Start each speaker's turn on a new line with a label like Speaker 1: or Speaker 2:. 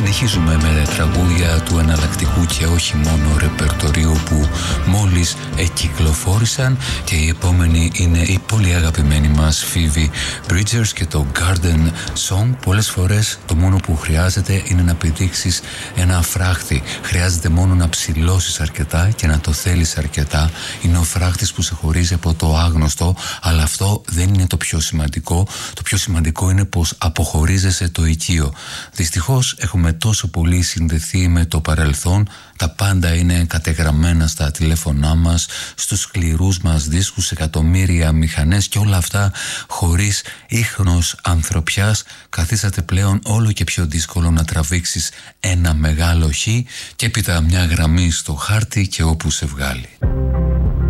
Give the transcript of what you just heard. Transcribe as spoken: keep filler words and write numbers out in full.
Speaker 1: Συνεχίζουμε με τραγούδια του εναλλακτικού και όχι μόνο ρεπερτορίου που μόλις εκυκλοφόρησαν, και η επόμενη είναι η πολύ αγαπημένη μας Phoebe Bridgers και το Garden Song. Πολλές φορές το μόνο που χρειάζεται είναι να πηδήξεις ένα φράχτη. Χρειάζεται μόνο να ψηλώσεις αρκετά και να το θέλεις αρκετά. Είναι ο φράχτης που σε χωρίζει από το άγνωστο, αλλά αυτό δεν είναι το πιο σημαντικό. Το πιο σημαντικό είναι πως αποχωρίζεσαι το οικείο. Δυστυχώς έχουμε τόσο πολύ συνδεθεί με το παρελθόν. Τα πάντα είναι κατεγραμμένα στα τηλέφωνά μας, στους σκληρούς μας δίσκους, εκατομμύρια μηχανές, και όλα αυτά χωρίς ίχνος ανθρωπιάς. Καθίσατε πλέον όλο και πιο δύσκολο να τραβήξεις ένα μεγάλο χ και έπειτα μια γραμμή στο χάρτη και όπου σε βγάλει.